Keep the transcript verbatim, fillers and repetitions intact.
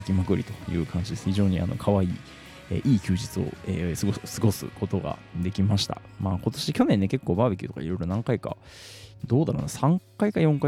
きまくりという感じです。非常にあの可愛い、えー、いい休日を、えー、過ごす、過ごすことができました。まあ今年、去年ね、結構バーベキューとかいろいろ何回か、どうだろうな、さんかいかよんかい